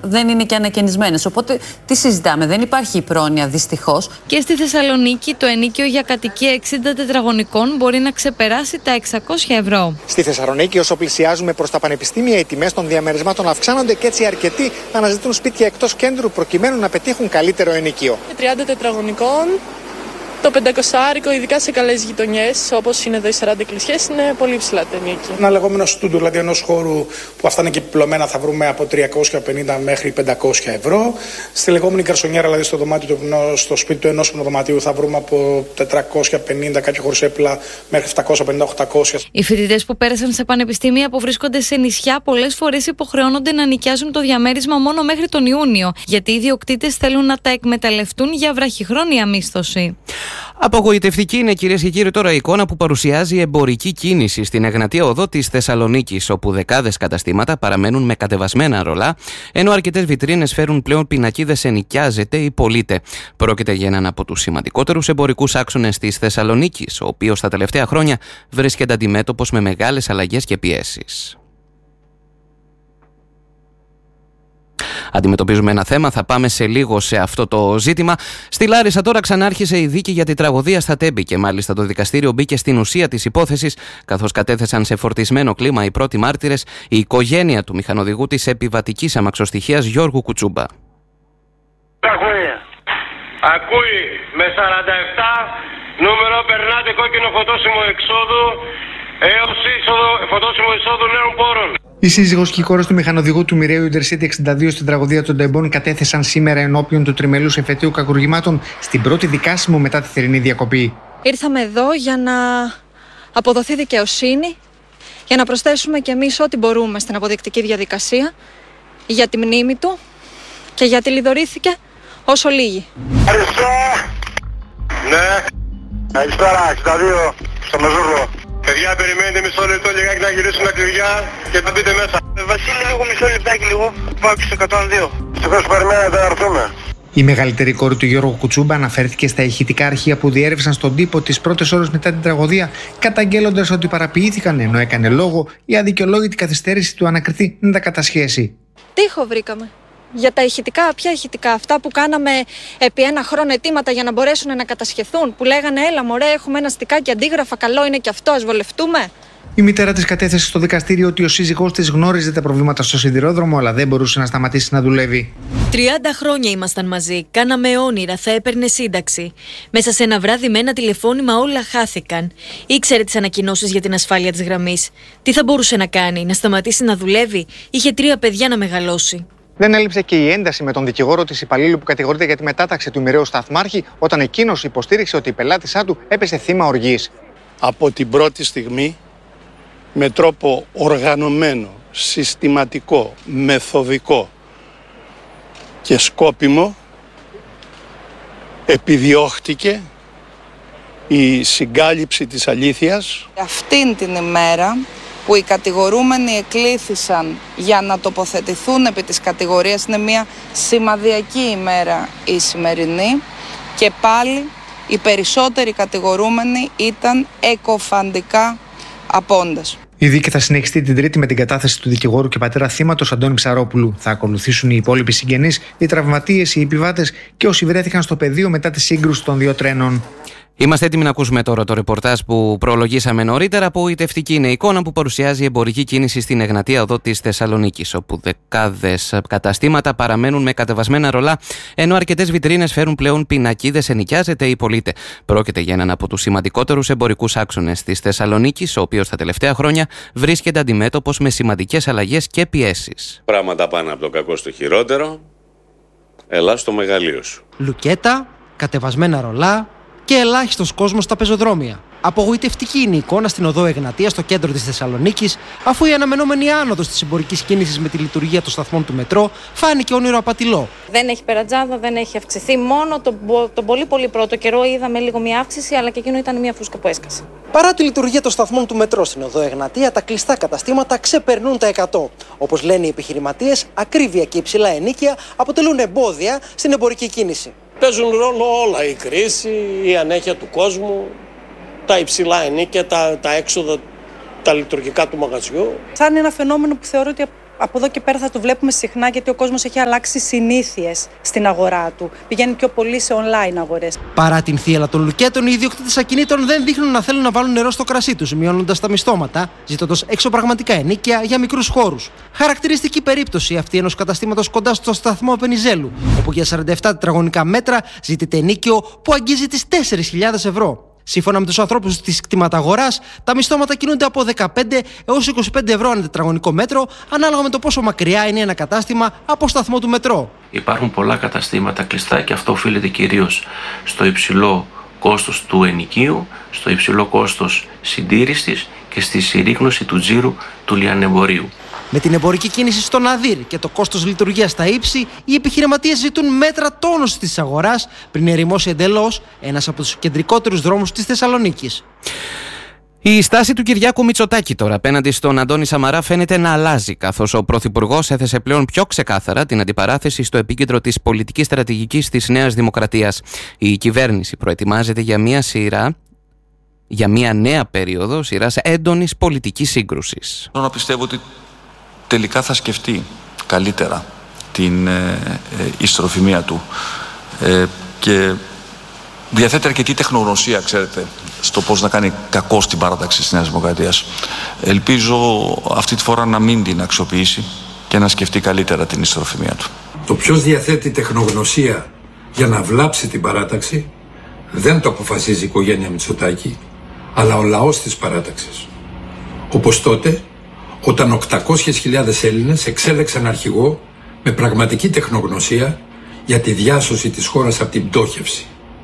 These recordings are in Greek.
δεν είναι και ανακαινισμένες. Οπότε τι συζητάμε, δεν υπάρχει πρόνοια δυστυχώς. Και στη Θεσσαλονίκη το ενοίκιο για κατοικία 60 τετραγωνικών μπορεί να ξεπεράσει τα 600 ευρώ. Στη Θεσσαλονίκη, όσο πλησιάζουμε προς τα πανεπιστήμια, οι τιμές των διαμερισμάτων αυξάνονται και έτσι αρκετοί αναζητούν σπίτια εκτός κέντρου προκειμένου να πετύχουν καλύτερο ενοίκιο. 30 τετραγωνικών. Το 500, ειδικά σε καλές γειτονιές, όπως είναι εδώ οι 40 εκκλησιές, είναι πολύ ψηλά τα ενοίκια. Ένα λεγόμενο στούντιο, δηλαδή ενός χώρου που αυτά είναι και επιπλωμένα, θα βρούμε από 350 μέχρι 500 ευρώ. Στη λεγόμενη γκαρσονιέρα, δηλαδή στο σπίτι του ενός δωματίου, θα βρούμε από 450, κάποια χωρίς έπιπλα, μέχρι 750-800. Οι φοιτητές που πέρασαν σε πανεπιστήμια που βρίσκονται σε νησιά πολλές φορές υποχρεώνονται να νοικιάζουν το διαμέρισμα μόνο μέχρι τον Ιούνιο, γιατί οι ιδιοκτήτες θέλουν να τα εκμεταλλευτούν για βραχυχρόνια μίσθωση. Απογοητευτική είναι, κυρίες και κύριοι, τώρα η εικόνα που παρουσιάζει εμπορική κίνηση στην Εγνατία Οδό της Θεσσαλονίκης, όπου δεκάδες καταστήματα παραμένουν με κατεβασμένα ρολά, ενώ αρκετές βιτρίνες φέρουν πλέον πινακίδες «Ενοικιάζεται ή πωλείται». Πρόκειται για έναν από τους σημαντικότερους εμπορικούς άξονες της Θεσσαλονίκης, ο οποίος τα τελευταία χρόνια βρίσκεται αντιμέτωπος με μεγάλες αλλαγές και πιέσεις. Αντιμετωπίζουμε ένα θέμα, θα πάμε σε λίγο σε αυτό το ζήτημα. Στη Λάρισα τώρα ξανάρχισε η δίκη για την τραγωδία στα Τέμπη και μάλιστα το δικαστήριο μπήκε στην ουσία της υπόθεσης, καθώς κατέθεσαν σε φορτισμένο κλίμα οι πρώτοι μάρτυρες, η οικογένεια του μηχανοδηγού της επιβατικής αμαξοστοιχείας Γιώργου Κουτσούμπα. Ακούει με 47 νούμερο, περνάτε κόκκινο φωτόσημο εξόδου έως φωτόσημο εισόδου νέων πόρων. Η σύζυγος και η κόρος του μηχανοδηγού του μοιραίου Intercity 62 στην τραγωδία των Τεμπών κατέθεσαν σήμερα ενώπιον του τριμελούς εφετείου κακουργημάτων στην πρώτη δικάσιμο μετά τη θερινή διακοπή. Ήρθαμε εδώ για να αποδοθεί δικαιοσύνη, για να προσθέσουμε κι εμείς ό,τι μπορούμε στην αποδεικτική διαδικασία για τη μνήμη του και γιατί λιδωρήθηκε όσο λίγοι. Ευχαριστώ. Ναι. Καλησπέρα, 62 στο Μεζούρλο. Παιδιά, περιμένετε μισό λεπτό λιγάκι να γυρίσουν τα κλειδιά και θα μπείτε μέσα. Βασίλη, λίγο μισό λεπτάκι λίγο. Πάω και στο 102. Στο πώς περιμένετε να έρθουμε. Η μεγαλύτερη κόρη του Γιώργου Κουτσούμπα αναφέρθηκε στα ηχητικά αρχεία που διέρευσαν στον τύπο τις πρώτες ώρες μετά την τραγωδία, καταγγέλλοντας ότι παραποιήθηκαν ενώ έκανε λόγο η αδικαιολόγητη καθυστέρηση του ανακριθή να τα κατασχέσει. Τείχο βρήκαμε. Για τα ηχητικά, ποια ηχητικά, αυτά που κάναμε επί ένα χρόνο αιτήματα για να μπορέσουν να κατασχεθούν, που λέγανε έλα μωρέ, έχουμε ένα στικάκι αντίγραφα, καλό είναι και αυτό, ας βολευτούμε. Η μητέρα της κατέθεσε στο δικαστήριο ότι ο σύζυγός της γνώριζε τα προβλήματα στο σιδηρόδρομο, αλλά δεν μπορούσε να σταματήσει να δουλεύει. 30 χρόνια ήμασταν μαζί. Κάναμε όνειρα, θα έπαιρνε σύνταξη. Μέσα σε ένα βράδυ με ένα τηλεφώνημα όλα χάθηκαν. Ήξερε τις ανακοινώσεις για την ασφάλεια της γραμμής. Τι θα μπορούσε να κάνει, να σταματήσει να δουλεύει, είχε 3 παιδιά να μεγαλώσει. Δεν έλειψε και η ένταση με τον δικηγόρο της υπαλλήλου που κατηγορείται για τη μετάταξη του μοιραίου σταθμάρχη, όταν εκείνος υποστήριξε ότι η πελάτησά του έπεσε θύμα οργής. Από την πρώτη στιγμή, με τρόπο οργανωμένο, συστηματικό, μεθοδικό και σκόπιμο, επιδιώχτηκε η συγκάλυψη της αλήθειας. Αυτήν την ημέρα που οι κατηγορούμενοι εκλήθησαν για να τοποθετηθούν επί της κατηγορίας, είναι μια σημαδιακή ημέρα η σημερινή, και πάλι οι περισσότεροι κατηγορούμενοι ήταν εκοφαντικά απόντες. Η δίκη θα συνεχιστεί την Τρίτη με την κατάθεση του δικηγόρου και πατέρα θύματος Αντώνη Ψαρόπουλου. Θα ακολουθήσουν οι υπόλοιποι συγγενείς, οι τραυματίες, οι επιβάτες και όσοι βρέθηκαν στο πεδίο μετά τη σύγκρουση των 2 τρένων. Είμαστε έτοιμοι να ακούσουμε τώρα το ρεπορτάζ που προλογίσαμε νωρίτερα. Απογοητευτική είναι η εικόνα που παρουσιάζει η εμπορική κίνηση στην Εγνατία Οδό της Θεσσαλονίκης, όπου δεκάδες καταστήματα παραμένουν με κατεβασμένα ρολά, ενώ αρκετές βιτρίνες φέρουν πλέον πινακίδες «Ενοικιάζεται ή πωλείται». Πρόκειται για έναν από τους σημαντικότερους εμπορικούς άξονες της Θεσσαλονίκης, ο οποίος τα τελευταία χρόνια βρίσκεται αντιμέτωπος με σημαντικές αλλαγές και πιέσεις. Πράγματα πάνε από το κακό στο χειρότερο. Ελά στο μεγαλείο σου. Λουκέτα, κατεβασμένα ρολά και ελάχιστος κόσμος στα πεζοδρόμια. Απογοητευτική είναι η εικόνα στην οδό Εγνατία στο κέντρο της Θεσσαλονίκης, αφού η αναμενόμενη άνοδος της εμπορικής κίνησης με τη λειτουργία των σταθμών του μετρό φάνηκε όνειρο απατηλό. Δεν έχει περατζάδα, δεν έχει αυξηθεί. Μόνο τον πολύ πρώτο καιρό είδαμε λίγο μια αύξηση, αλλά και εκείνο ήταν μια φούσκα που έσκασε. Παρά τη λειτουργία των σταθμών του μετρό στην οδό Εγνατία, τα κλειστά καταστήματα ξεπερνούν τα 100. Όπως λένε οι επιχειρηματίες, ακρίβεια και υψηλά ενοίκια αποτελούν εμπόδια στην εμπορική κίνηση. Παίζουν ρόλο όλα, η κρίση, η ανέχεια του κόσμου, τα υψηλά ενοίκια, τα έξοδα, τα λειτουργικά του μαγαζιού. Σαν ένα φαινόμενο που θεωρώ ότι Από εδώ και πέρα θα το βλέπουμε συχνά, γιατί ο κόσμος έχει αλλάξει συνήθειες στην αγορά του. Πηγαίνει πιο πολύ σε online αγορές. Παρά την θύελλα των λουκέτων, οι ιδιοκτήτες ακινήτων δεν δείχνουν να θέλουν να βάλουν νερό στο κρασί τους, μειώνοντας τα μισθώματα, ζητώντας εξωπραγματικά ενοίκια για μικρούς χώρους. Χαρακτηριστική περίπτωση αυτή ενός καταστήματος κοντά στο σταθμό Βενιζέλου, όπου για 47 τετραγωνικά μέτρα ζητείται ενοίκιο που αγγίζει τις 4.000 ευρώ. Σύμφωνα με τους ανθρώπους της κτηματαγοράς, τα μισθώματα κινούνται από 15 έως 25 ευρώ ανά τετραγωνικό μέτρο, ανάλογα με το πόσο μακριά είναι ένα κατάστημα από σταθμό του μετρό. Υπάρχουν πολλά καταστήματα κλειστά και αυτό οφείλεται κυρίως στο υψηλό κόστος του ενοικίου, στο υψηλό κόστος συντήρησης και στη συρρίκνωση του τζίρου του λιανεμπορίου. Με την εμπορική κίνηση στον Αδύρ και το κόστος λειτουργίας στα ύψη, οι επιχειρηματίες ζητούν μέτρα τόνωσης της αγοράς πριν ερημώσει εντελώς ένας από τους κεντρικότερους δρόμους της Θεσσαλονίκης. Η στάση του Κυριάκου Μητσοτάκη τώρα απέναντι στον Αντώνη Σαμαρά φαίνεται να αλλάζει, καθώς ο Πρωθυπουργός έθεσε πλέον πιο ξεκάθαρα την αντιπαράθεση στο επίκεντρο της πολιτικής στρατηγικής της Νέας Δημοκρατίας. Η κυβέρνηση προετοιμάζεται για μια νέα περίοδο σειράς έντονης πολιτικής σύγκρουσης. Να πιστεύω ότι τελικά θα σκεφτεί καλύτερα την ιστροφημία του και διαθέτει αρκετή τεχνογνωσία, ξέρετε, στο πώς να κάνει κακό στην παράταξη της Νέας Δημοκρατίας. Ελπίζω αυτή τη φορά να μην την αξιοποιήσει και να σκεφτεί καλύτερα την ιστροφημία του. Το ποιος διαθέτει τεχνογνωσία για να βλάψει την παράταξη δεν το αποφασίζει η οικογένεια Μητσοτάκη, αλλά ο λαός της παράταξης. Όπως τότε, όταν 800.000 Έλληνες εξέλεξαν αρχηγό με πραγματική τεχνογνωσία για τη διάσωση της χώρας από την πτώχευση.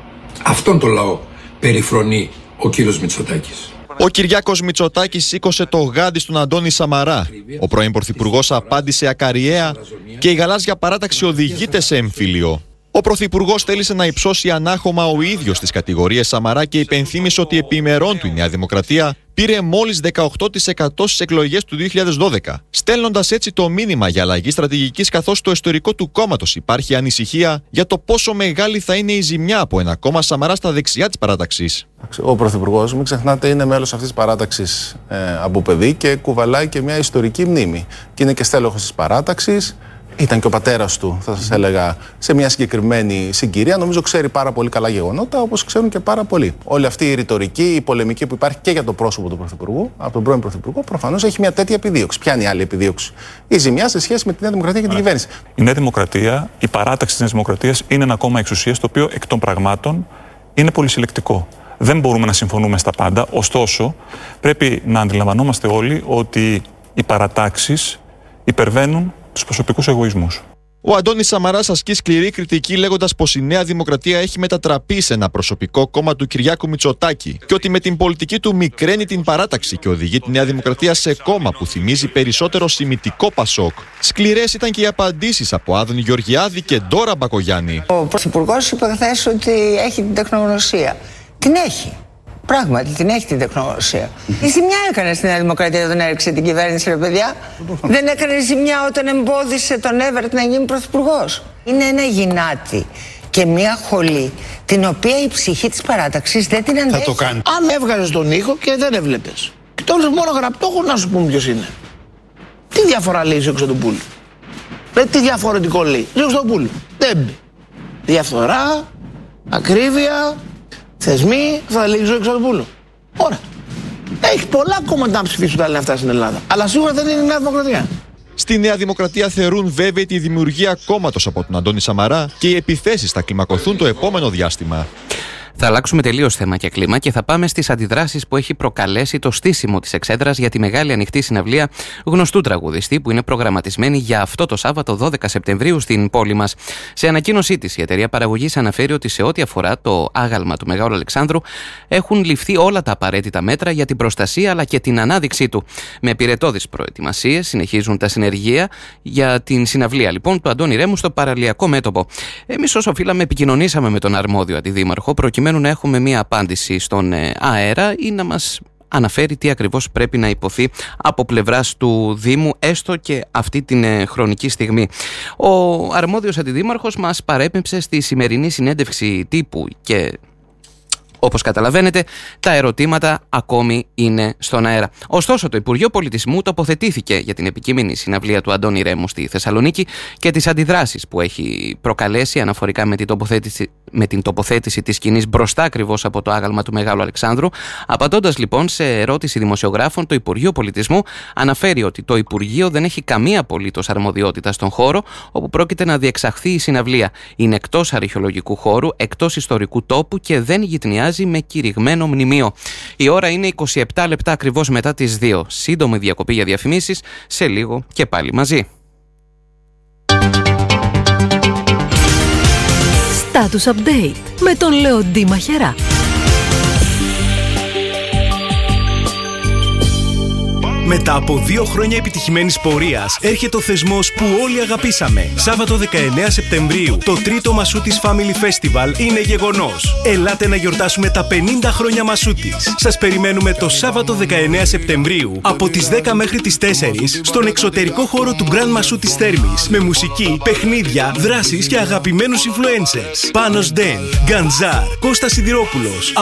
Αυτόν τον λαό περιφρονεί ο κύριος Μητσοτάκης. Ο Κυριάκος Μητσοτάκης σήκωσε το γάντι στον Αντώνη Σαμαρά. Ο πρώην Πρωθυπουργός απάντησε ακαριέα και η γαλάζια παράταξη οδηγείται σε εμφύλιο. Ο Πρωθυπουργός θέλησε να υψώσει ανάχωμα ο ίδιος στις κατηγορίες Σαμαρά και υπενθύμησε ότι επιμερών του η Νέα Δημοκρατία πήρε μόλις 18% στις εκλογές του 2012, στέλνοντας έτσι το μήνυμα για αλλαγή στρατηγικής, καθώς στο ιστορικό του κόμματος υπάρχει ανησυχία για το πόσο μεγάλη θα είναι η ζημιά από ένα κόμμα Σαμαρά στα δεξιά της παράταξης. Ο Πρωθυπουργός, μην ξεχνάτε, είναι μέλος αυτής της παράταξης από παιδί και κουβαλάει και μια ιστορική μνήμη. Και είναι και στέλεχος της παράταξης. Ήταν και ο πατέρας του, θα σας έλεγα, σε μια συγκεκριμένη συγκυρία. Νομίζω ξέρει πάρα πολύ καλά γεγονότα, όπως ξέρουν και πάρα πολλοί. Όλη αυτή η ρητορική, η πολεμική που υπάρχει και για το πρόσωπο του Πρωθυπουργού, από τον πρώην Πρωθυπουργό, προφανώς έχει μια τέτοια επιδίωξη. Ποια είναι η άλλη επιδίωξη? Η ζημιά σε σχέση με τη Νέα Δημοκρατία και την κυβέρνηση. Η Νέα Δημοκρατία, η παράταξη της Νέας Δημοκρατίας είναι ένα κόμμα εξουσίας, το οποίο εκ των πραγμάτων είναι πολυσυλλεκτικό. Δεν μπορούμε να συμφωνούμε στα πάντα, ωστόσο πρέπει να αντιλαμβανόμαστε όλοι ότι οι παρατάξεις υπερβαίνουν τους προσωπικούς εγωισμούς. Ο Αντώνης Σαμαράς ασκεί σκληρή κριτική, λέγοντας πως η Νέα Δημοκρατία έχει μετατραπεί σε ένα προσωπικό κόμμα του Κυριάκου Μητσοτάκη και ότι με την πολιτική του μικραίνει την παράταξη και οδηγεί τη Νέα Δημοκρατία σε κόμμα που θυμίζει περισσότερο σημιτικό Πασόκ. Σκληρές ήταν και οι απαντήσεις από Άδωνη Γεωργιάδη και Ντόρα Μπακογιάννη. Ο Πρωθυπουργός είπε χθες ότι έχει την τεχνογνωσία. Την έχει. Πράγματι, την έχει την τεχνογνωσία. Η ζημιά έκανε στη Νέα Δημοκρατία όταν έριξε την κυβέρνηση, ρε παιδιά. Δεν έκανε ζημιά όταν εμπόδισε τον Εύερτ να γίνει πρωθυπουργός. Είναι ένα γυνάτι και μια χολή, την οποία η ψυχή της παράταξης δεν την αντέχει. Θα το κάνει. Αν έβγαζες τον ήχο και δεν έβλεπες. Και τώρα μόνο γραπτόχο να σου πούμε ποιος είναι. Τι διαφορά λέει ο Χρυστοδοπούλου? Τι διαφορετικό λέει ο Χρυστοδοπούλου? Δεν. Διαφθορά, ακρίβεια, θεσμοί, θα λέει ο Χρυστοδοπούλου. Ωραία. Έχει πολλά κόμματα να ψηφίσουν τα λεφτά στην Ελλάδα. Αλλά σίγουρα δεν είναι η Νέα Δημοκρατία. Στη Νέα Δημοκρατία θεωρούν βέβαιη τη δημιουργία κόμματος από τον Αντώνη Σαμαρά και οι επιθέσεις θα κλιμακωθούν το επόμενο διάστημα. Θα αλλάξουμε τελείως θέμα και κλίμα και θα πάμε στις αντιδράσεις που έχει προκαλέσει το στήσιμο της εξέδρας για τη μεγάλη ανοιχτή συναυλία γνωστού τραγουδιστή που είναι προγραμματισμένη για αυτό το Σάββατο 12 Σεπτεμβρίου στην πόλη μας. Σε ανακοίνωσή της, η εταιρεία παραγωγής αναφέρει ότι σε ό,τι αφορά το άγαλμα του Μεγάλου Αλεξάνδρου έχουν ληφθεί όλα τα απαραίτητα μέτρα για την προστασία αλλά και την ανάδειξή του. Με πυρετώδεις προετοιμασίες συνεχίζουν τα συνεργεία για την συναυλία λοιπόν του Αντώνη Ρέμου στο παραλιακό μέτωπο. Εμείς ως οφείλαμε επικοινωνήσαμε με τον αρμόδιο αντιδήμαρχο προκειμένου να έχουμε μία απάντηση στον αέρα ή να μας αναφέρει τι ακριβώς πρέπει να υποθεί από πλευράς του Δήμου, έστω και αυτή την χρονική στιγμή. Ο αρμόδιος αντιδήμαρχος μας παρέπεμψε στη σημερινή συνέντευξη τύπου και Όπως καταλαβαίνετε, τα ερωτήματα ακόμη είναι στον αέρα. Ωστόσο, το Υπουργείο Πολιτισμού τοποθετήθηκε για την επικείμενη συναυλία του Αντώνη Ρέμου στη Θεσσαλονίκη και τις αντιδράσεις που έχει προκαλέσει αναφορικά με την τοποθέτηση της σκηνής μπροστά ακριβώς από το άγαλμα του Μεγάλου Αλεξάνδρου. Απαντώντας λοιπόν σε ερώτηση δημοσιογράφων, το Υπουργείο Πολιτισμού αναφέρει ότι το Υπουργείο δεν έχει καμία απολύτως αρμοδιότητα στον χώρο όπου πρόκειται να διεξαχθεί η συναυλία. Είναι εκτός αρχαιολογικού χώρου, εκτός ιστορικού τόπου και δεν γειτνιάζει με κηρυγμένο μνημείο. Η ώρα είναι 27 λεπτά ακριβώς μετά τις 2. Σύντομη διακοπή για διαφημίσεις, σε λίγο και πάλι μαζί. Status Update με τον Λεοντή Μαχερά. Μετά από 2 χρόνια επιτυχημένης πορείας, έρχεται ο θεσμός που όλοι αγαπήσαμε. Σάββατο 19 Σεπτεμβρίου, το τρίτο Μασούτης Family Festival είναι γεγονός. Ελάτε να γιορτάσουμε τα 50 χρόνια Μασούτης. Σας περιμένουμε το Σάββατο 19 Σεπτεμβρίου, από τις 10 μέχρι τις 4, στον εξωτερικό χώρο του Grand Μασούτης Θέρμης, με μουσική, παιχνίδια, δράσεις και αγαπημένους influencers. Πάνος Ντεν, Γκαντζάρ, Κώστας Σιδηρόπουλος,